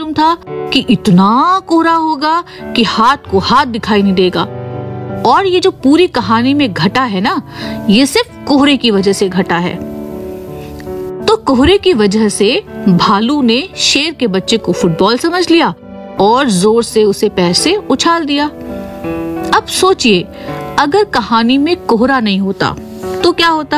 मालूम था कि इतना कोहरा होगा कि हाथ को हाथ दिखाई नहीं देगा। और ये जो पूरी कहानी में घटा है ना, ये सिर्फ कोहरे की वजह से घटा है। तो कोहरे की वजह से भालू ने शेर के बच्चे को फुटबॉल समझ लिया और जोर से उसे पैर से उछाल दिया। अब सोचिए, अगर कहानी में कोहरा नहीं होता तो क्या होता?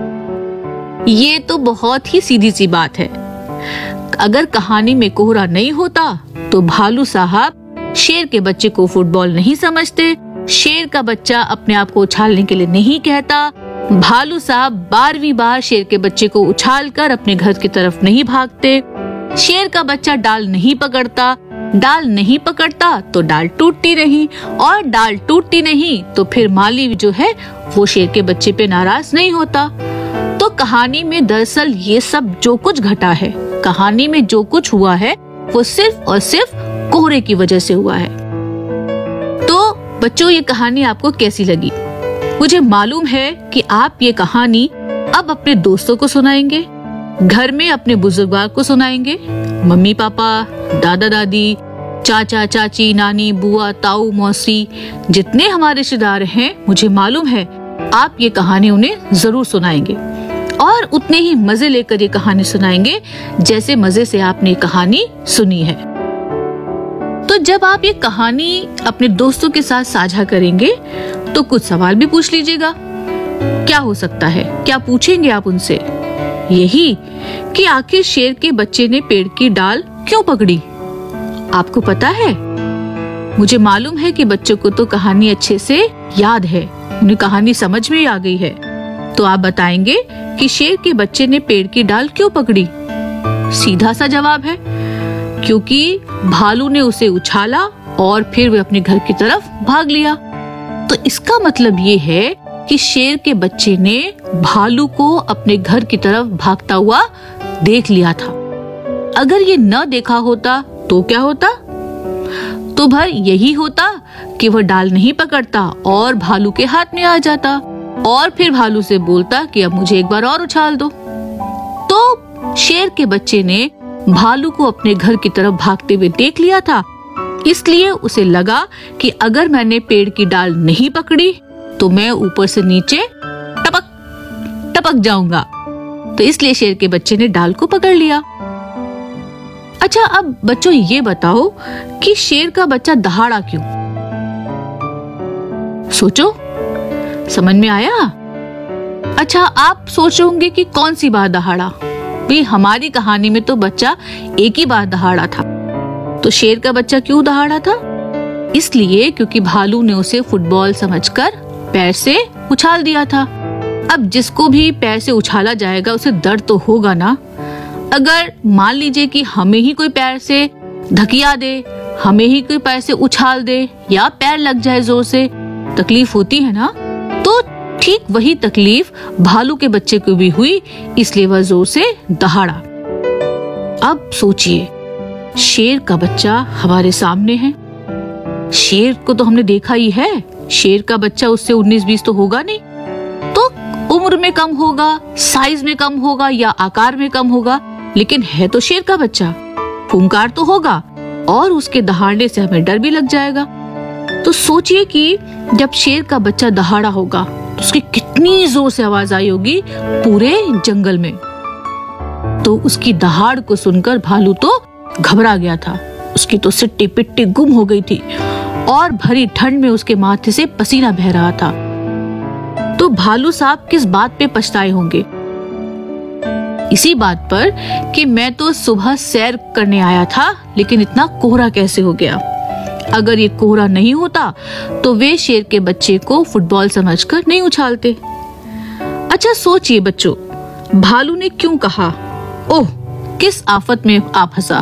ये तो बहुत ही सीधी सी बात है। अगर कहानी में कोहरा नहीं होता तो भालू साहब शेर के बच्चे को फुटबॉल नहीं समझते, शेर का बच्चा अपने आप को उछालने के लिए नहीं कहता, भालू साहब 12वीं बार शेर के बच्चे को उछालकर अपने घर की तरफ नहीं भागते, शेर का बच्चा डाल नहीं पकड़ता, डाल नहीं पकड़ता तो डाल टूटती नहीं, और डाल टूटती नहीं तो फिर माली जो है वो शेर के बच्चे पे नाराज नहीं होता। तो कहानी में दरअसल ये सब जो कुछ घटा है, कहानी में जो कुछ हुआ है, वो सिर्फ और सिर्फ कोहरे की वजह से हुआ है। तो बच्चों, ये कहानी आपको कैसी लगी? मुझे मालूम है कि आप ये कहानी अब अपने दोस्तों को सुनाएंगे, घर में अपने बुजुर्ग को सुनाएंगे, मम्मी पापा, दादा दादी, चाचा चाची, नानी, बुआ, ताऊ, मौसी, जितने हमारे रिश्तेदार हैं, मुझे मालूम है आप ये कहानी उन्हें जरूर सुनाएंगे और उतने ही मजे लेकर ये कहानी सुनाएंगे जैसे मजे से आपने ये कहानी सुनी है। तो जब आप ये कहानी अपने दोस्तों के साथ साझा करेंगे तो कुछ सवाल भी पूछ लीजिएगा। क्या हो सकता है? क्या पूछेंगे आप उनसे? यही कि आखिर शेर के बच्चे ने पेड़ की डाल क्यों पकड़ी? आपको पता है? मुझे मालूम है कि बच्चों को तो कहानी अच्छे से याद है, उन्हें कहानी समझ में आ गई है। तो आप बताएंगे कि शेर के बच्चे ने पेड़ की डाल क्यों पकड़ी? सीधा सा जवाब है, क्योंकि भालू ने उसे उछाला और फिर वे अपने घर की तरफ भाग लिया। तो इसका मतलब ये है कि शेर के बच्चे ने भालू को अपने घर की तरफ भागता हुआ देख लिया था। अगर ये न देखा होता तो क्या होता? तो भाई यही होता कि वह डाल नहीं पकड़ता और भालू के हाथ में आ जाता और फिर भालू से बोलता कि अब मुझे एक बार और उछाल दो। तो शेर के बच्चे ने भालू को अपने घर की तरफ भागते हुए देख लिया था, इसलिए उसे लगा कि अगर मैंने पेड़ की डाल नहीं पकड़ी तो मैं ऊपर से नीचे टपक जाऊंगा। तो इसलिए शेर के बच्चे ने डाल को पकड़ लिया। अच्छा, अब बच्चों ये बताओ कि शेर का बच्चा दहाड़ा क्यों? सोचो, समझ में आया? अच्छा, आप सोच रहे होंगे कि कौन सी बार दहाड़ा? भाई हमारी कहानी में तो बच्चा एक ही बार दहाड़ा था। तो शेर का बच्चा क्यों दहाड़ा था? इसलिए क्योंकि भालू ने उसे फुटबॉल समझकर पैर से उछाल दिया था। अब जिसको भी पैर से उछाला जाएगा उसे दर्द तो होगा ना। अगर मान लीजिए कि हमें ही कोई पैर से धकिया दे, हमें ही कोई पैर से उछाल दे या पैर लग जाए जोर से, तकलीफ होती है ना। तो ठीक वही तकलीफ भालू के बच्चे को भी हुई, इसलिए वह जोर से दहाड़ा। अब सोचिए, शेर का बच्चा हमारे सामने है। शेर को तो हमने देखा ही है, शेर का बच्चा उससे 19-20 तो होगा नहीं, तो उम्र में कम होगा, साइज में कम होगा या आकार में कम होगा, लेकिन है तो शेर का बच्चा। फुंकार तो होगा और उसके दहाड़ने से हमें डर भी लग जाएगा। तो सोचिए कि जब शेर का बच्चा दहाड़ा होगा तो उसकी कितनी जोर से आवाज आई होगी पूरे जंगल में। तो उसकी दहाड़ को सुनकर भालू तो घबरा गया था, उसकी तो सिट्टी पिट्टी गुम हो गई थी और भरी ठंड में उसके माथे से पसीना बह रहा था। तो भालू साहब किस बात पे पछताए होंगे? इसी बात पर कि मैं तो सुबह सैर करने आया था, लेकिन इतना कोहरा कैसे हो गया। अगर ये कोहरा नहीं होता तो वे शेर के बच्चे को फुटबॉल समझकर नहीं उछालते। अच्छा सोचिए बच्चों, भालू ने क्यों कहा, ओह किस आफत में आप फंसा?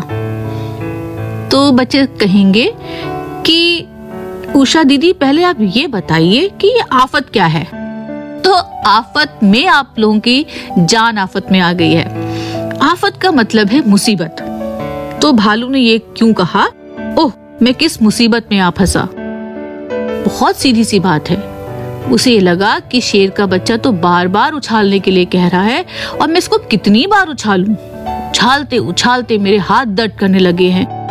तो बच्चे कहेंगे कि उषा दीदी पहले आप ये बताइए कि ये आफत क्या है। तो आफत में आप लोगों की जान आफत में आ गई है। आफत का मतलब है मुसीबत। तो भालू ने ये क्यों कहा, ओह मैं किस मुसीबत में आ फंसा? बहुत सीधी सी बात है। उसे ये लगा कि शेर का बच्चा तो बार बार उछालने के लिए कह रहा है और मैं इसको कितनी बार उछालूं। उछालते उछालते मेरे हाथ दर्द करने लगे हैं।